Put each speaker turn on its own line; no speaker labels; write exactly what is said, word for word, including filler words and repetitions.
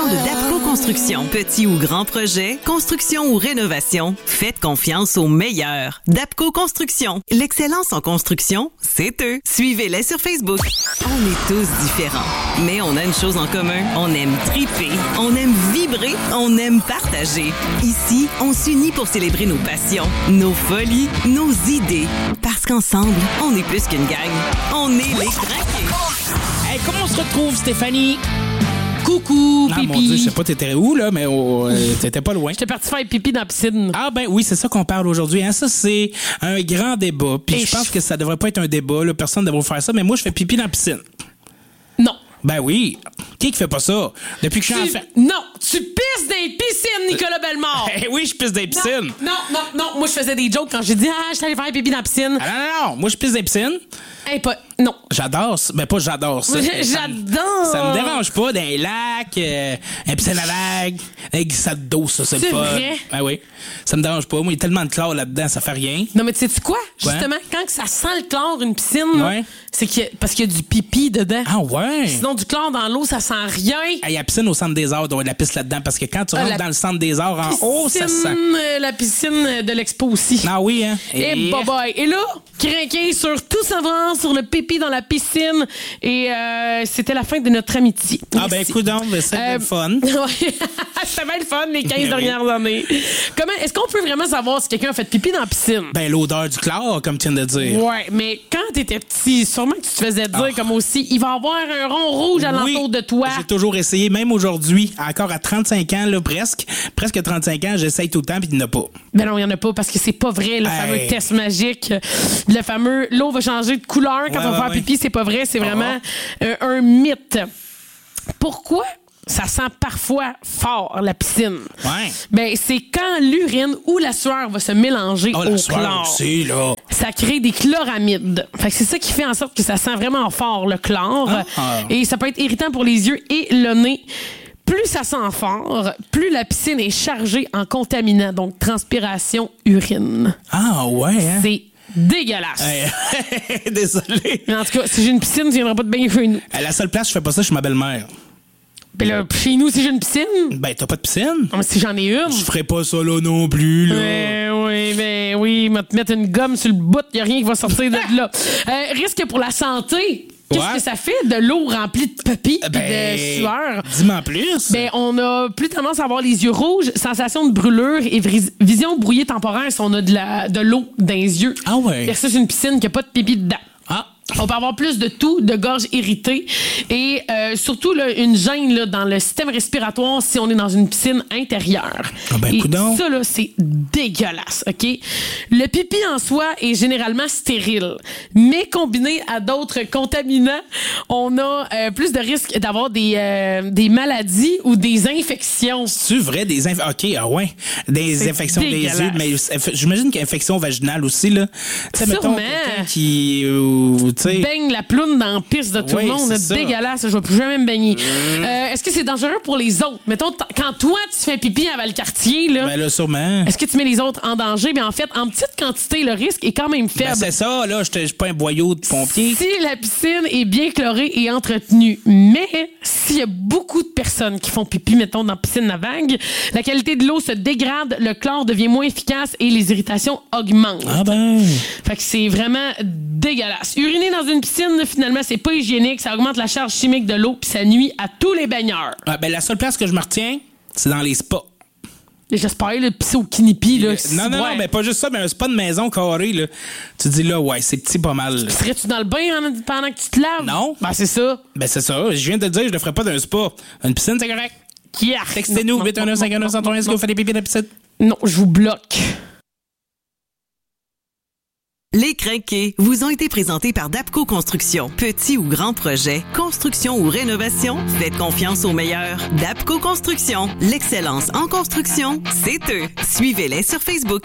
parle d'Apco Construction. Petit ou grand projet, construction ou rénovation, faites confiance aux meilleurs. d'Apco Construction. L'excellence en construction, c'est eux. Suivez-les sur Facebook. On est tous différents, mais on a une chose en commun. On aime triper, on aime vibrer, on aime partager. Ici, on s'unit pour célébrer nos passions, nos folies, nos idées. Parce qu'ensemble, on est plus qu'une gang. On est les craqués.
Hey, comment on se retrouve, Stéphanie? Coucou,
ah,
pipi.
Mon Dieu, je sais pas t'étais où, là, mais oh, euh, t'étais pas loin.
J'étais parti faire pipi dans la piscine.
Ah ben oui, c'est ça qu'on parle aujourd'hui. Hein. Ça, c'est un grand débat. Puis je pense je... que ça devrait pas être un débat. Là. Personne ne devrait faire ça, mais moi, je fais pipi dans la piscine.
Non.
Ben oui. Qui qui fait pas ça? Depuis que je suis
tu...
enfant.
Non, tu pisses dans les piscines, Nicolas Bellemare.
Eh oui, je pisse dans les piscines.
Non, non, non, non. Moi, je faisais des jokes quand j'ai dit « Ah, je suis allé faire pipi dans la piscine. »
Ah non, non, non. Moi, je pisse dans les piscines.
Hey, pas... Non.
J'adore ça. Ben pas j'adore ça.
J'adore.
Ça me dérange pas dans les lacs, euh, un piscine à vagues, un glissade d'eau, ça, c'est,
c'est
pas...
vrai?
Ben oui. Ça me dérange pas. Moi, il y a tellement de chlore là-dedans, ça fait rien.
Non, mais tu sais-tu quoi?
Ouais.
Justement, quand que ça sent le chlore, une piscine,
ouais.
là, c'est qu'il y a... parce qu'il y a du pipi dedans.
Ah ouais?
Sinon, du chlore dans l'eau, ça sent rien.
Il y a la piscine au centre des arts, il doit y avoir de la piste là-dedans, parce que quand tu rentres ah, dans le centre des arts, en
piscine,
haut, ça sent.
Euh, la piscine de l'expo aussi.
Ah oui, hein?
Et, Et bye bye. Et là, crinqué sur tout savoir, sur le pipi dans la piscine. Et euh, c'était la fin de notre amitié.
Ah ben, écoute donc, c'est euh, le fun.
C'était bien le fun, les quinze dernières années. Comment, est-ce qu'on peut vraiment savoir si quelqu'un a fait pipi dans la piscine?
Ben, l'odeur du chlore, comme tu viens de dire.
Ouais, mais quand t'étais petit, sûrement que tu te faisais dire, oh. comme aussi, il va y avoir un rond rouge alentour
oui,
de toi.
J'ai toujours essayé, même aujourd'hui, encore à trente-cinq ans, là, presque, presque trente-cinq ans, j'essaye tout le temps, puis il n'y en a pas.
Ben non, il n'y en a pas, parce que c'est pas vrai, le hey. fameux test magique, le fameux, l'eau va changer de couleur quand ouais, on va ouais, faire pipi, ouais. c'est pas vrai, c'est vraiment oh. euh, un mythe. Pourquoi ça sent parfois fort, la piscine?
Ouais.
Ben, c'est quand l'urine ou la sueur va se mélanger
oh,
au
la sueur
chlore.
Aussi, là.
Ça crée des chloramides. Fait que c'est ça qui fait en sorte que ça sent vraiment fort, le chlore. Ah, ah. Et ça peut être irritant pour les yeux et le nez. Plus ça sent fort, plus la piscine est chargée en contaminants, donc transpiration, urine.
Ah ouais, hein?
C'est dégueulasse.
Hey, désolé.
Mais en tout cas, si j'ai une piscine, tu viendras pas de baigner chez nous.
À la seule place, je fais pas ça chez ma belle-mère.
Ben là, chez nous, si j'ai une piscine...
Ben, t'as pas de piscine?
Non, mais si j'en ai une...
Je ferais pas ça là non plus, là.
Ben oui, ben oui, va te mettre une gomme sur le bout, y a rien qui va sortir de là. Euh, risque pour la santé... Qu'est-ce ouais. que ça fait de l'eau remplie de papy et ben, de sueur?
Dis-moi en plus.
Ben, on a plus tendance à avoir les yeux rouges, sensation de brûlure et vris- vision brouillée temporaire si on a de, la, de l'eau dans les yeux.
Ah ouais?
Versus une piscine qui n'a pas de pipi dedans.
Ah.
On peut avoir plus de toux, de gorge irritée et euh, surtout là, une gêne là, dans le système respiratoire si on est dans une piscine intérieure.
Ah ben,
et
coudonc.
ça, là, c'est dégueulasse, OK? Le pipi en soi est généralement stérile, mais combiné à d'autres contaminants, on a euh, plus de risques d'avoir des, euh, des maladies ou des infections.
C'est vrai, des infections? OK, ah ouais. Des c'est infections dégueulasse. Des yeux, mais j'imagine qu'il y a infection vaginale aussi, là.
Sûrement.
Mettons, quelqu'un qui... Euh, T'sais.
Baigne la ploune dans la piste de tout oui, le monde. C'est dégueulasse. Je ne vais plus jamais me baigner. Mmh. Euh, est-ce que c'est dangereux pour les autres? Mettons, t- quand toi, tu fais pipi à Valcartier, là,
ben là, sûrement.
Est-ce que tu mets les autres en danger? Mais en fait, en petite quantité, le risque est quand même faible.
Ben c'est ça, là. Je suis pas un boyau de pompier.
Si la piscine est bien chlorée et entretenue, mais s'il y a beaucoup de personnes qui font pipi, mettons, dans la piscine à vagues, la qualité de l'eau se dégrade, le chlore devient moins efficace et les irritations augmentent.
Ah ben...
Fait que c'est vraiment dégueulasse. Uriner dans une piscine, finalement, c'est pas hygiénique, ça augmente la charge chimique de l'eau puis ça nuit à tous les baigneurs.
Ah, ben la seule place que je me retiens, c'est dans les spas.
Et j'espère, le pisser au kinipi, là.
Non, non, ouais. non, mais pas juste ça, mais un spa de maison carré, là. Tu dis là, ouais, c'est petit pas mal. Là.
Serais-tu dans le bain en, pendant que tu te laves?
Non.
Ben, c'est ça.
Ben, c'est ça. Je viens de te dire, je le ferais pas d'un spa. Une piscine, c'est correct.
Qui a?
Textez-nous, huit un neuf cinq un neuf un trois un, est-ce que vous faites des pipis dans la piscine?
Non, je vous bloque.
Les crinqués vous ont été présentés par d'Apco Construction. Petit ou grand projet, construction ou rénovation, faites confiance aux meilleurs. d'Apco Construction, l'excellence en construction, c'est eux. Suivez-les sur Facebook.